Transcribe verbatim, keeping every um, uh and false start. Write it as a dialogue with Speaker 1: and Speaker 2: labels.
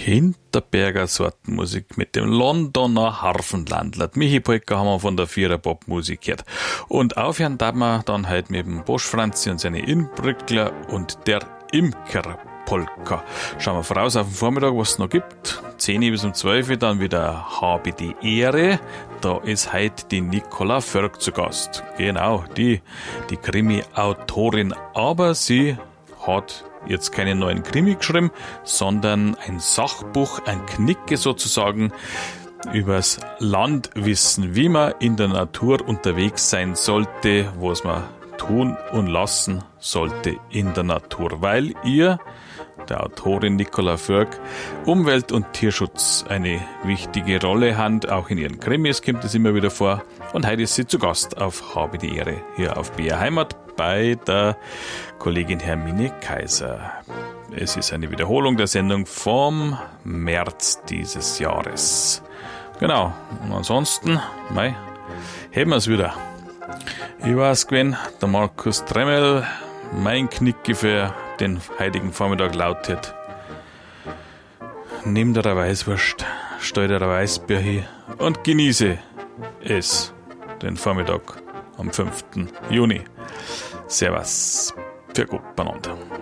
Speaker 1: Hinterberger Sortenmusik mit dem Londoner Harfenlandler. Michi Polka haben wir von der Vierer Popmusik gehört. Und aufhören darf man dann halt mit dem Bosch Franzi und seine Inbrückler und der Imkerpolka. Schauen wir voraus auf den Vormittag, was es noch gibt. zehn bis um zwölf dann wieder Habe die Ehre. Da ist heute die Nicola Völk zu Gast. Genau, die, die Krimi-Autorin. Aber sie hat jetzt keinen neuen Krimi geschrieben, sondern ein Sachbuch, ein Knicke sozusagen, übers Landwissen, wie man in der Natur unterwegs sein sollte, was man tun und lassen sollte in der Natur, weil ihr, der Autorin Nicola Völk, Umwelt- und Tierschutz eine wichtige Rolle haben. Auch in ihren Krimis kommt es immer wieder vor. Und heute ist sie zu Gast auf Habe die Ehre, hier auf B R Heimat bei der Kollegin Hermine Kaiser. Es ist eine Wiederholung der Sendung vom März dieses Jahres. Genau, und ansonsten, mei, heben wir es wieder. Ich weiß gewinn, der Markus Tremmel, mein Knicke für den heutigen Vormittag lautet: Nimm dir eine Weißwurst, stell dir ein Weißbier hin und genieße es, den Vormittag am fünften Juni. Servus, für gut beieinander.